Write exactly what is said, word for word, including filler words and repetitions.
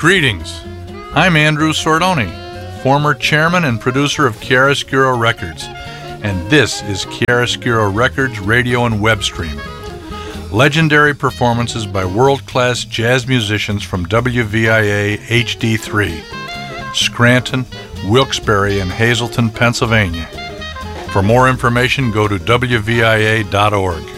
Greetings. I'm Andrew Sordoni, former chairman and producer of Chiaroscuro Records, and this is Chiaroscuro Records radio and web stream. Legendary performances by world-class jazz musicians from W V I A H D three, Scranton, Wilkes-Barre, and Hazleton, Pennsylvania. For more information, go to W V I A dot org.